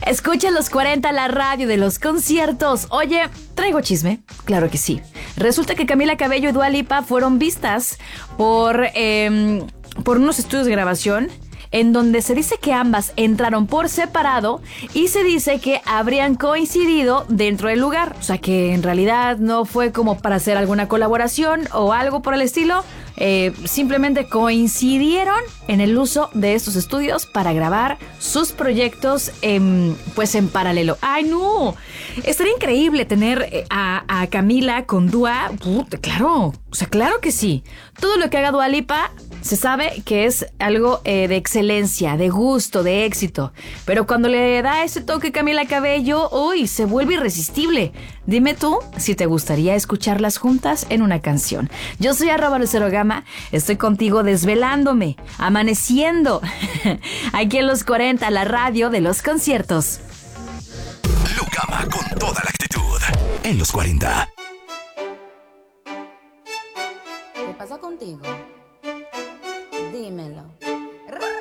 Escucha los 40, la radio de los conciertos. Oye, ¿traigo chisme? Claro que sí. Resulta que Camila Cabello y Dua Lipa fueron vistas por unos estudios de grabación en donde se dice que ambas entraron por separado y se dice que habrían coincidido dentro del lugar. O sea, que en realidad no fue como para hacer alguna colaboración o algo por el estilo. Simplemente coincidieron en el uso de estos estudios para grabar sus proyectos pues en paralelo. ¡Ay, no! Estaría increíble tener a Camila con Dua. Claro, o sea, claro que sí. Todo lo que haga Dua Lipa se sabe que es algo de excelencia, de gusto, de éxito. Pero cuando le da ese toque Camila Cabello, ¡uy! Se vuelve irresistible. Dime tú si te gustaría escucharlas juntas en una canción. Yo soy @LuceroGama, estoy contigo desvelándome, amaneciendo. Aquí en los 40, la radio de los conciertos. Lucama con toda la actitud. En los 40. ¿Qué pasa contigo? Dímelo.